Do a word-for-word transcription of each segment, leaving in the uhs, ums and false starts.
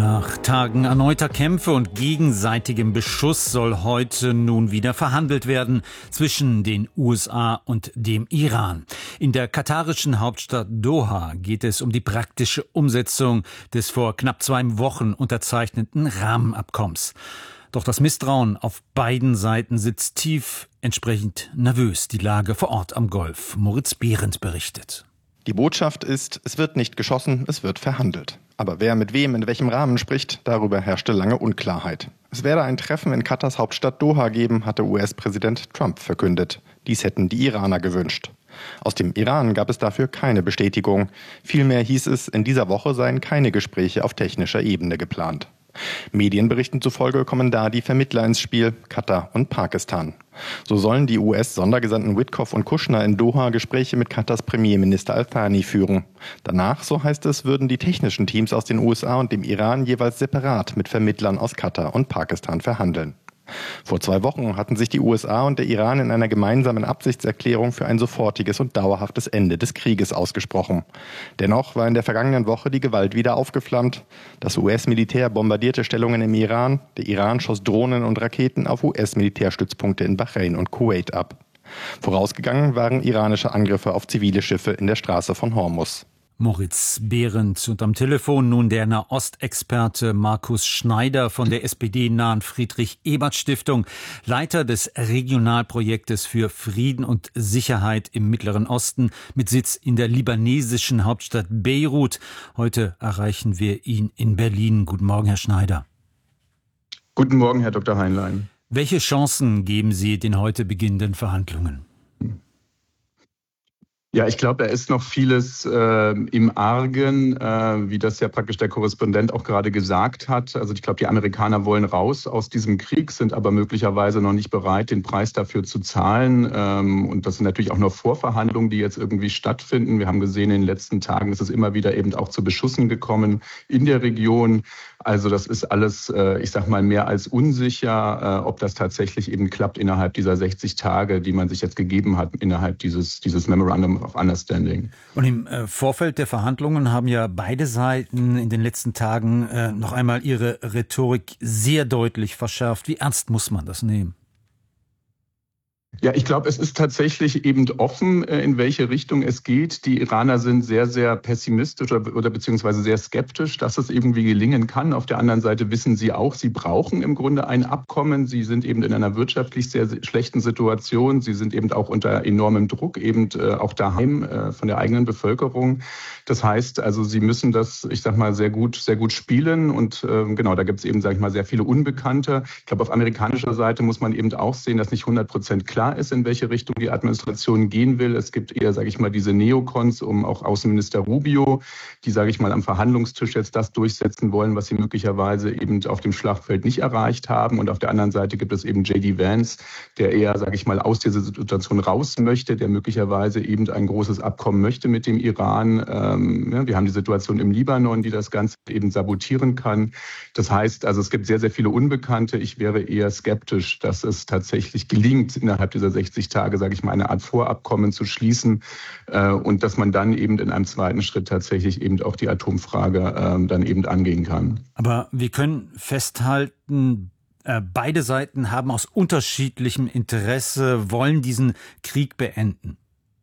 Nach Tagen erneuter Kämpfe und gegenseitigem Beschuss soll heute nun wieder verhandelt werden zwischen den U S A und dem Iran. In der katarischen Hauptstadt Doha geht es um die praktische Umsetzung des vor knapp zwei Wochen unterzeichneten Rahmenabkommens. Doch das Misstrauen auf beiden Seiten sitzt tief, entsprechend nervös die Lage vor Ort am Golf. Moritz Behrendt berichtet. Die Botschaft ist, es wird nicht geschossen, es wird verhandelt. Aber wer mit wem in welchem Rahmen spricht, darüber herrschte lange Unklarheit. Es werde ein Treffen in Katars Hauptstadt Doha geben, hatte U S-Präsident Trump verkündet. Dies hätten die Iraner gewünscht. Aus dem Iran gab es dafür keine Bestätigung. Vielmehr hieß es, in dieser Woche seien keine Gespräche auf technischer Ebene geplant. Medienberichten zufolge kommen da die Vermittler ins Spiel, Katar und Pakistan. So sollen die U S-Sondergesandten Witkoff und Kushner in Doha Gespräche mit Katars Premierminister Al-Thani führen. Danach, so heißt es, würden die technischen Teams aus den U S A und dem Iran jeweils separat mit Vermittlern aus Katar und Pakistan verhandeln. Vor zwei Wochen hatten sich die U S A und der Iran in einer gemeinsamen Absichtserklärung für ein sofortiges und dauerhaftes Ende des Krieges ausgesprochen. Dennoch war in der vergangenen Woche die Gewalt wieder aufgeflammt. Das U S-Militär bombardierte Stellungen im Iran, der Iran schoss Drohnen und Raketen auf U S-Militärstützpunkte in Bahrain und Kuwait ab. Vorausgegangen waren iranische Angriffe auf zivile Schiffe in der Straße von Hormuz. Moritz Behrendt. Und am Telefon nun der Nahostexperte Markus Schneider von der S P D-nahen Friedrich-Ebert-Stiftung, Leiter des Regionalprojektes für Frieden und Sicherheit im Mittleren Osten mit Sitz in der libanesischen Hauptstadt Beirut. Heute erreichen wir ihn in Berlin. Guten Morgen, Herr Schneider. Guten Morgen, Herr Doktor Heinlein. Welche Chancen geben Sie den heute beginnenden Verhandlungen? Ja, ich glaube, da ist noch vieles äh, im Argen, äh, wie das ja praktisch der Korrespondent auch gerade gesagt hat. Also ich glaube, die Amerikaner wollen raus aus diesem Krieg, sind aber möglicherweise noch nicht bereit, den Preis dafür zu zahlen. Ähm, und das sind natürlich auch noch Vorverhandlungen, die jetzt irgendwie stattfinden. Wir haben gesehen, in den letzten Tagen ist es immer wieder eben auch zu Beschüssen gekommen in der Region. Also das ist alles, äh, ich sag mal, mehr als unsicher, äh, ob das tatsächlich eben klappt innerhalb dieser sechzig Tage, die man sich jetzt gegeben hat, innerhalb dieses, dieses Memorandum of Understanding. Und im äh, Vorfeld der Verhandlungen haben ja beide Seiten in den letzten Tagen äh, noch einmal ihre Rhetorik sehr deutlich verschärft. Wie ernst muss man das nehmen? Ja, ich glaube, es ist tatsächlich eben offen, in welche Richtung es geht. Die Iraner sind sehr, sehr pessimistisch oder, oder beziehungsweise sehr skeptisch, dass es irgendwie gelingen kann. Auf der anderen Seite wissen sie auch, sie brauchen im Grunde ein Abkommen. Sie sind eben in einer wirtschaftlich sehr, sehr schlechten Situation. Sie sind eben auch unter enormem Druck, eben äh, auch daheim äh, von der eigenen Bevölkerung. Das heißt, also sie müssen das, ich sag mal, sehr gut, sehr gut spielen. Und äh, genau, da gibt es eben, sage ich mal, sehr viele Unbekannte. Ich glaube, auf amerikanischer Seite muss man eben auch sehen, dass nicht hundert Prozent klar ist, in welche Richtung die Administration gehen will. Es gibt eher, sage ich mal, diese Neokons, um auch Außenminister Rubio, die, sage ich mal, am Verhandlungstisch jetzt das durchsetzen wollen, was sie möglicherweise eben auf dem Schlachtfeld nicht erreicht haben. Und auf der anderen Seite gibt es eben J D Vance, der eher, sage ich mal, aus dieser Situation raus möchte, der möglicherweise eben ein großes Abkommen möchte mit dem Iran. Ähm, ja, wir haben die Situation im Libanon, die das Ganze eben sabotieren kann. Das heißt, also es gibt sehr, sehr viele Unbekannte. Ich wäre eher skeptisch, dass es tatsächlich gelingt, innerhalb dieser sechzig Tage, sage ich mal, eine Art Vorabkommen zu schließen äh, und dass man dann eben in einem zweiten Schritt tatsächlich eben auch die Atomfrage äh, dann eben angehen kann. Aber wir können festhalten, äh, beide Seiten haben aus unterschiedlichem Interesse, wollen diesen Krieg beenden.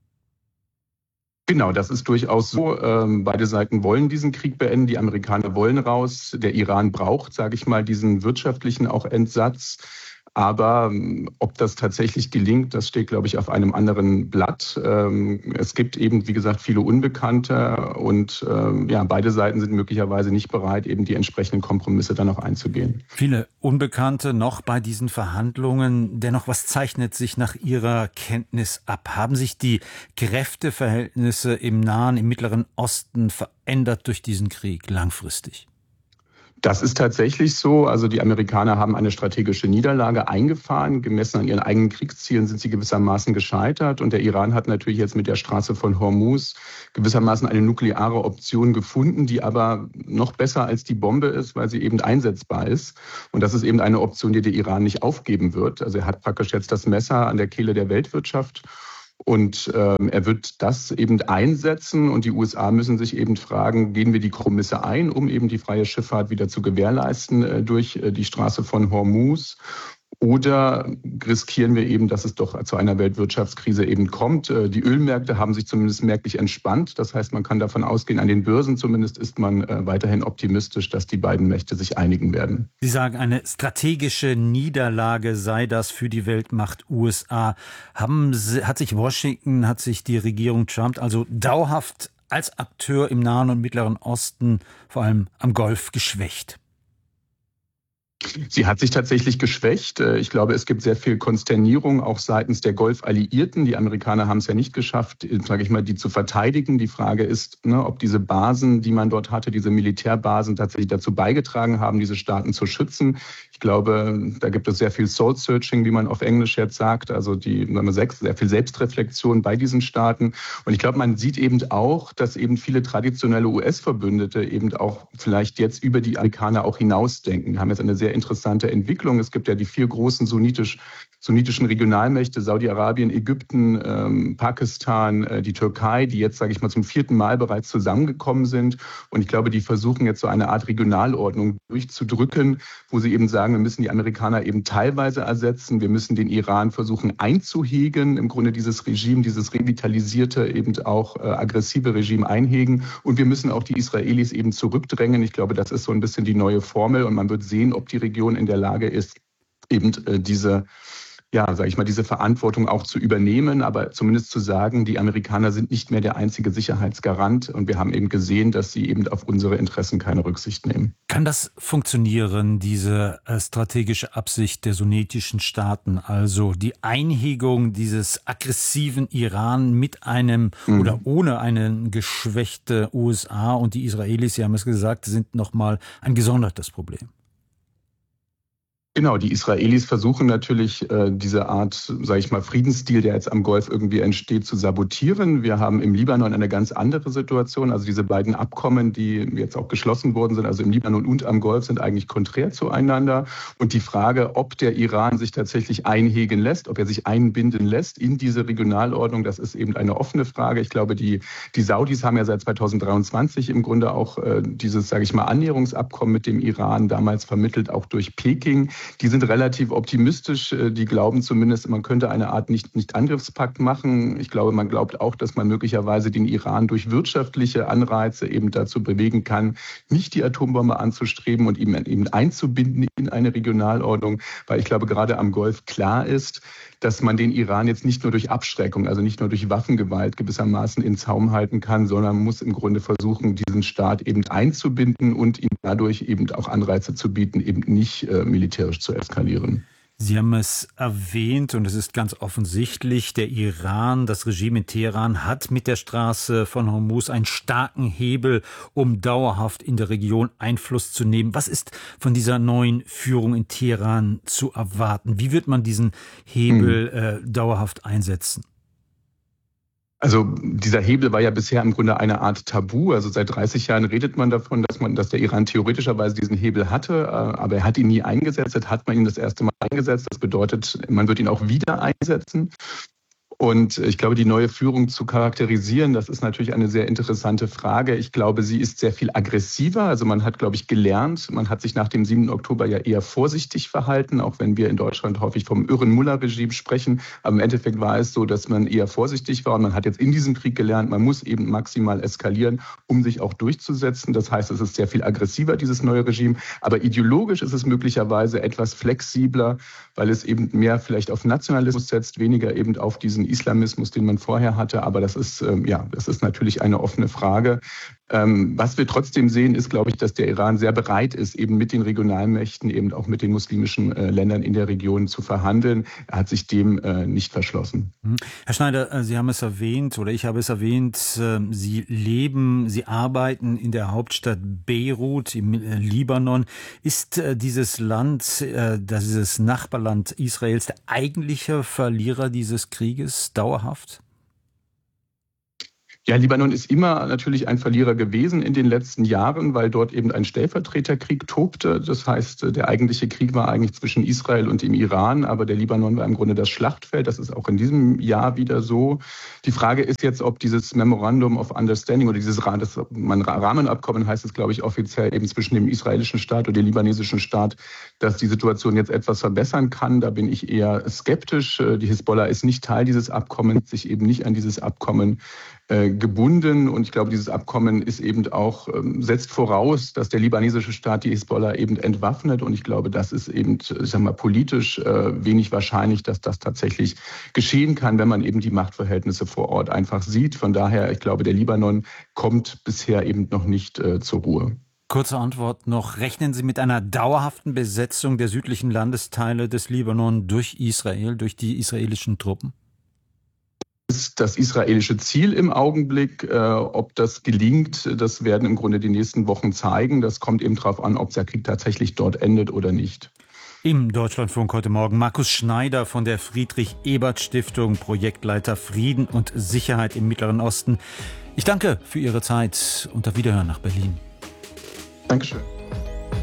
Genau, das ist durchaus so. Ähm, beide Seiten wollen diesen Krieg beenden. Die Amerikaner wollen raus. Der Iran braucht, sage ich mal, diesen wirtschaftlichen auch Entsatz. Aber ob das tatsächlich gelingt, das steht, glaube ich, auf einem anderen Blatt. Es gibt eben, wie gesagt, viele Unbekannte und ja, beide Seiten sind möglicherweise nicht bereit, eben die entsprechenden Kompromisse dann auch einzugehen. Viele Unbekannte noch bei diesen Verhandlungen. Dennoch, was zeichnet sich nach Ihrer Kenntnis ab? Haben sich die Kräfteverhältnisse im Nahen, im Mittleren Osten verändert durch diesen Krieg langfristig? Das ist tatsächlich so. Also die Amerikaner haben eine strategische Niederlage eingefahren. Gemessen an ihren eigenen Kriegszielen sind sie gewissermaßen gescheitert. Und der Iran hat natürlich jetzt mit der Straße von Hormuz gewissermaßen eine nukleare Option gefunden, die aber noch besser als die Bombe ist, weil sie eben einsetzbar ist. Und das ist eben eine Option, die der Iran nicht aufgeben wird. Also er hat praktisch jetzt das Messer an der Kehle der Weltwirtschaft. Und ähm, er wird das eben einsetzen und die U S A müssen sich eben fragen, gehen wir die Kompromisse ein, um eben die freie Schifffahrt wieder zu gewährleisten äh, durch äh, die Straße von Hormuz? Oder riskieren wir eben, dass es doch zu einer Weltwirtschaftskrise eben kommt? Die Ölmärkte haben sich zumindest merklich entspannt. Das heißt, man kann davon ausgehen, an den Börsen zumindest ist man weiterhin optimistisch, dass die beiden Mächte sich einigen werden. Sie sagen, eine strategische Niederlage sei das für die Weltmacht U S A. Haben Sie, hat sich Washington, hat sich die Regierung Trump also dauerhaft als Akteur im Nahen und Mittleren Osten, vor allem am Golf, geschwächt? Sie hat sich tatsächlich geschwächt. Ich glaube, es gibt sehr viel Konsternierung auch seitens der Golf-Alliierten. Die Amerikaner haben es ja nicht geschafft, sage ich mal, die zu verteidigen. Die Frage ist, ne, ob diese Basen, die man dort hatte, diese Militärbasen tatsächlich dazu beigetragen haben, diese Staaten zu schützen. Ich glaube, da gibt es sehr viel Soul-Searching, wie man auf Englisch jetzt sagt, also die sehr viel Selbstreflexion bei diesen Staaten. Und ich glaube, man sieht eben auch, dass eben viele traditionelle U S-Verbündete eben auch vielleicht jetzt über die Amerikaner auch hinausdenken. Wir haben jetzt eine sehr interessante Entwicklung. Es gibt ja die vier großen sunnitisch, sunnitischen Regionalmächte, Saudi-Arabien, Ägypten, ähm, Pakistan, äh, die Türkei, die jetzt, sage ich mal, zum vierten Mal bereits zusammengekommen sind. Und ich glaube, die versuchen jetzt so eine Art Regionalordnung durchzudrücken, wo sie eben sagen, wir müssen die Amerikaner eben teilweise ersetzen. Wir müssen den Iran versuchen einzuhegen, im Grunde dieses Regime, dieses revitalisierte, eben auch äh, aggressive Regime einhegen. Und wir müssen auch die Israelis eben zurückdrängen. Ich glaube, das ist so ein bisschen die neue Formel. Und man wird sehen, ob die Region in der Lage ist, eben äh, diese ja, sage ich mal, diese Verantwortung auch zu übernehmen, aber zumindest zu sagen, die Amerikaner sind nicht mehr der einzige Sicherheitsgarant und wir haben eben gesehen, dass sie eben auf unsere Interessen keine Rücksicht nehmen. Kann das funktionieren, diese äh, strategische Absicht der sunnitischen Staaten, also die Einhegung dieses aggressiven Iran mit einem mhm. oder ohne eine geschwächte U S A und die Israelis, Sie haben es gesagt, sind nochmal ein gesondertes Problem? Genau, die Israelis versuchen natürlich, äh, diese Art, sage ich mal, Friedensstil, der jetzt am Golf irgendwie entsteht, zu sabotieren. Wir haben im Libanon eine ganz andere Situation. Also diese beiden Abkommen, die jetzt auch geschlossen worden sind, also im Libanon und am Golf, sind eigentlich konträr zueinander. Und die Frage, ob der Iran sich tatsächlich einhegen lässt, ob er sich einbinden lässt in diese Regionalordnung, das ist eben eine offene Frage. Ich glaube, die, die Saudis haben ja seit zweitausenddreiundzwanzig im Grunde auch äh, dieses, sage ich mal, Annäherungsabkommen mit dem Iran damals vermittelt, auch durch Peking. Die sind relativ optimistisch. Die glauben zumindest, man könnte eine Art Nicht- Nicht-Angriffspakt machen. Ich glaube, man glaubt auch, dass man möglicherweise den Iran durch wirtschaftliche Anreize eben dazu bewegen kann, nicht die Atombombe anzustreben und ihn eben einzubinden in eine Regionalordnung. Weil ich glaube, gerade am Golf klar ist, dass man den Iran jetzt nicht nur durch Abschreckung, also nicht nur durch Waffengewalt gewissermaßen in Zaum halten kann, sondern man muss im Grunde versuchen, diesen Staat eben einzubinden und ihm dadurch eben auch Anreize zu bieten, eben nicht äh, militärisch zu eskalieren. Sie haben es erwähnt und es ist ganz offensichtlich, der Iran, das Regime in Teheran hat mit der Straße von Hormuz einen starken Hebel, um dauerhaft in der Region Einfluss zu nehmen. Was ist von dieser neuen Führung in Teheran zu erwarten? Wie wird man diesen Hebel hm. äh, dauerhaft einsetzen? Also dieser Hebel war ja bisher im Grunde eine Art Tabu. Also seit dreißig Jahren redet man davon, dass man, dass der Iran theoretischerweise diesen Hebel hatte, aber er hat ihn nie eingesetzt. Jetzt hat man ihn das erste Mal eingesetzt. Das bedeutet, man wird ihn auch wieder einsetzen. Und ich glaube, die neue Führung zu charakterisieren, das ist natürlich eine sehr interessante Frage. Ich glaube, sie ist sehr viel aggressiver. Also man hat, glaube ich, gelernt, man hat sich nach dem siebten Oktober ja eher vorsichtig verhalten, auch wenn wir in Deutschland häufig vom Irren-Mullah-Regime sprechen. Aber im Endeffekt war es so, dass man eher vorsichtig war und man hat jetzt in diesem Krieg gelernt, man muss eben maximal eskalieren, um sich auch durchzusetzen. Das heißt, es ist sehr viel aggressiver, dieses neue Regime. Aber ideologisch ist es möglicherweise etwas flexibler, weil es eben mehr vielleicht auf Nationalismus setzt, weniger eben auf diesen Islamismus, den man vorher hatte. Aber das ist, ähm, ja, das ist natürlich eine offene Frage. Ähm, was wir trotzdem sehen, ist, glaube ich, dass der Iran sehr bereit ist, eben mit den Regionalmächten, eben auch mit den muslimischen äh, Ländern in der Region zu verhandeln. Er hat sich dem äh, nicht verschlossen. Herr Schneider, Sie haben es erwähnt oder ich habe es erwähnt, Sie leben, Sie arbeiten in der Hauptstadt Beirut im Libanon. Ist dieses Land, dieses Nachbarland Israels, der eigentliche Verlierer dieses Krieges dauerhaft? Ja, Libanon ist immer natürlich ein Verlierer gewesen in den letzten Jahren, weil dort eben ein Stellvertreterkrieg tobte. Das heißt, der eigentliche Krieg war eigentlich zwischen Israel und dem Iran, aber der Libanon war im Grunde das Schlachtfeld. Das ist auch in diesem Jahr wieder so. Die Frage ist jetzt, ob dieses Memorandum of Understanding oder dieses das Rahmenabkommen, heißt es, glaube ich, offiziell eben zwischen dem israelischen Staat und dem libanesischen Staat, dass die Situation jetzt etwas verbessern kann. Da bin ich eher skeptisch. Die Hisbollah ist nicht Teil dieses Abkommens, sich eben nicht an dieses Abkommen gebunden. Und ich glaube, dieses Abkommen ist eben auch, setzt voraus, dass der libanesische Staat die Hisbollah eben entwaffnet. Und ich glaube, das ist eben, ich sag mal, politisch wenig wahrscheinlich, dass das tatsächlich geschehen kann, wenn man eben die Machtverhältnisse vor Ort einfach sieht. Von daher, ich glaube, der Libanon kommt bisher eben noch nicht zur Ruhe. Kurze Antwort noch. Rechnen Sie mit einer dauerhaften Besetzung der südlichen Landesteile des Libanon durch Israel, durch die israelischen Truppen? Ist das israelische Ziel im Augenblick. Äh, ob das gelingt, das werden im Grunde die nächsten Wochen zeigen. Das kommt eben darauf an, ob der Krieg tatsächlich dort endet oder nicht. Im Deutschlandfunk heute Morgen Markus Schneider von der Friedrich-Ebert-Stiftung, Projektleiter Frieden und Sicherheit im Mittleren Osten. Ich danke für Ihre Zeit und auf Wiederhören nach Berlin. Dankeschön.